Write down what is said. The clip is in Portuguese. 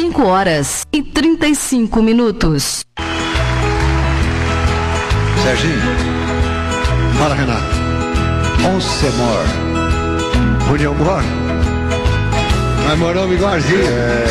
5h35. Serginho. Fala, Renato. Once more. Onde eu moro? Nós moramos igualzinho.